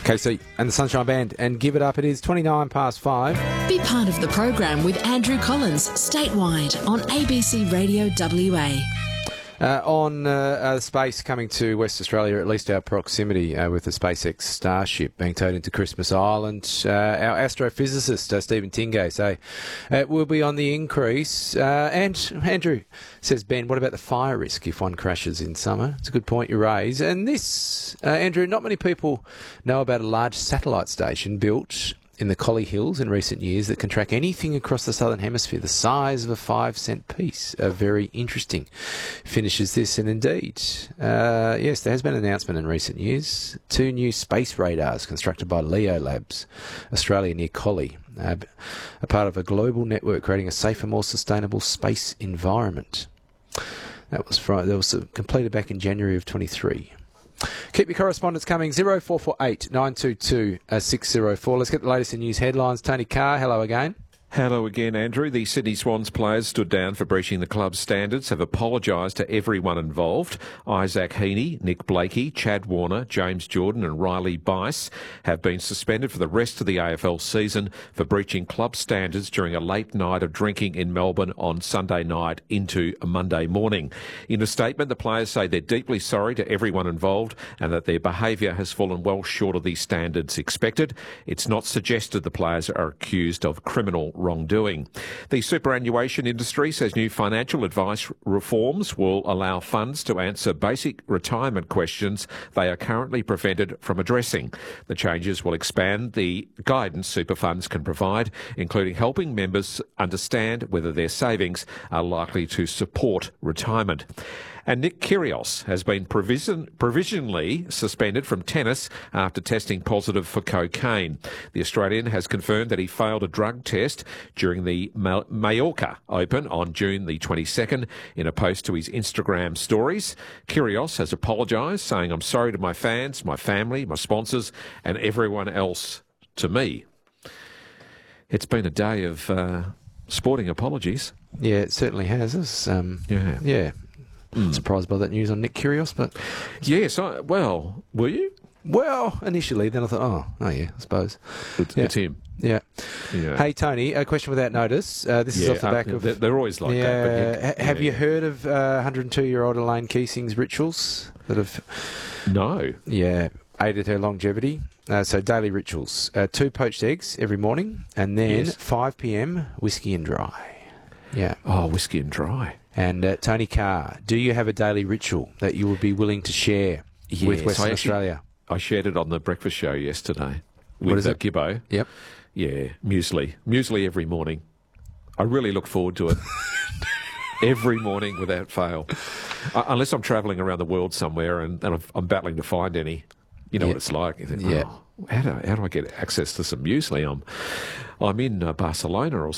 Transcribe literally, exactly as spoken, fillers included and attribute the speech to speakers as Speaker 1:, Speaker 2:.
Speaker 1: K C and the Sunshine Band, and Give It Up. It is twenty-nine past five.
Speaker 2: Be part of the program with Andrew Collins, statewide on A B C Radio W A.
Speaker 1: Uh, on uh, uh, space coming to West Australia, at least our proximity uh, with the SpaceX Starship being towed into Christmas Island, uh, our astrophysicist uh, Stephen Tingay say uh, will be on the increase. Uh, and Andrew says, Ben, what about the fire risk if one crashes in summer? It's a good point you raise. And this, uh, Andrew, not many people know about a large satellite station built in the Collie Hills in recent years that can track anything across the Southern Hemisphere, the size of a five cent piece. Uh, very interesting. Finishes this, and indeed, uh, yes, there has been an announcement in recent years. Two new space radars constructed by Leo Labs, Australia near Collie, uh, a part of a global network creating a safer, more sustainable space environment. That was, from, that was completed back in January of twenty-three. Keep your correspondence coming, zero four four eight nine two two six zero four. Let's get the latest in news headlines. Tony Carr, hello again.
Speaker 3: Hello again, Andrew. The Sydney Swans players stood down for breaching the club's standards, have apologised to everyone involved. Isaac Heaney, Nick Blakey, Chad Warner, James Jordan and Riley Bice have been suspended for the rest of the A F L season for breaching club standards during a late night of drinking in Melbourne on Sunday night into a Monday morning. In a statement, the players say they're deeply sorry to everyone involved and that their behaviour has fallen well short of the standards expected. It's not suggested the players are accused of criminal wrongdoing. The superannuation industry says new financial advice reforms will allow funds to answer basic retirement questions they are currently prevented from addressing. The changes will expand the guidance super funds can provide, including helping members understand whether their savings are likely to support retirement. And Nick Kyrgios has been provision, provisionally suspended from tennis after testing positive for cocaine. The Australian has confirmed that he failed a drug test during the Mallorca Open on June the twenty-second. In a post to his Instagram stories, Kyrgios has apologised, saying, "I'm sorry to my fans, my family, my sponsors and everyone else to me." It's been a day of uh, sporting apologies.
Speaker 1: Yeah, it certainly has. It's, um,
Speaker 3: yeah.
Speaker 1: Yeah. Mm. Surprised by that news on Nick Kyrgios, but
Speaker 3: yes, I, well, were you?
Speaker 1: Well, initially, then I thought, oh, oh yeah, I suppose
Speaker 3: it's,
Speaker 1: yeah.
Speaker 3: it's him.
Speaker 1: Yeah.
Speaker 3: yeah.
Speaker 1: Hey, Tony, a question without notice. Uh, this
Speaker 3: yeah,
Speaker 1: is off the back
Speaker 3: uh,
Speaker 1: of.
Speaker 3: They're, they're always like
Speaker 1: yeah,
Speaker 3: that.
Speaker 1: But yeah, have yeah. you heard of uh, one hundred two-year-old Elaine Keesing's rituals that have?
Speaker 3: No.
Speaker 1: Yeah, aided her longevity. Uh, so daily rituals: uh, two poached eggs every morning, and then
Speaker 3: yes.
Speaker 1: five p.m. whiskey and dry. Yeah.
Speaker 3: Oh, whiskey and dry.
Speaker 1: And uh, Tony Carr, do you have a daily ritual that you would be willing to share
Speaker 3: yes,
Speaker 1: with Western
Speaker 3: I actually,
Speaker 1: Australia?
Speaker 3: I shared it on the breakfast show yesterday with
Speaker 1: what is
Speaker 3: uh,
Speaker 1: it?
Speaker 3: Gibbo.
Speaker 1: Yep.
Speaker 3: Yeah, muesli. Muesli every morning. I really look forward to it. Every morning without fail. Uh, unless I'm travelling around the world somewhere and, and I'm battling to find any. You know
Speaker 1: yeah.
Speaker 3: what it's like. You think,
Speaker 1: yeah.
Speaker 3: oh, how do, how do I get access to some muesli? I'm, I'm in uh, Barcelona or